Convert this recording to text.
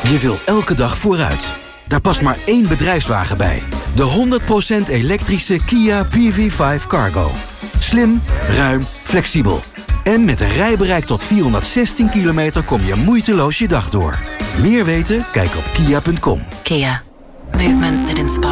Je wil elke dag vooruit. Daar past maar één bedrijfswagen bij. De 100% elektrische Kia PV5 Cargo. Slim, ruim, flexibel. En met een rijbereik tot 416 kilometer kom je moeiteloos je dag door. Meer weten? Kijk op kia.com. Kia. Movement that inspires.